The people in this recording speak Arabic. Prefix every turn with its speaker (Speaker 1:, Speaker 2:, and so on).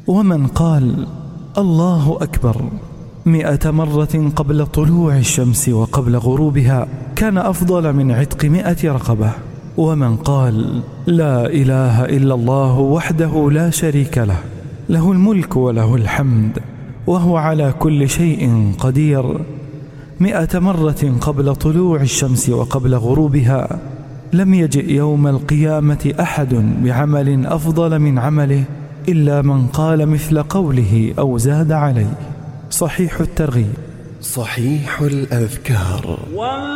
Speaker 1: ومن قال الله أكبر 100 مرة قبل طلوع الشمس وقبل غروبها كان أفضل من عتق 100 رقبة. ومن قال لا إله إلا الله وحده لا شريك له، له الملك وله الحمد وهو على كل شيء قدير 100 مرة قبل طلوع الشمس وقبل غروبها، لم يجئ يوم القيامة أحد بعمل أفضل من عمله إلا من قال مثل قوله أو زاد عليه. صحيح الترغيب.
Speaker 2: صحيح الأذكار.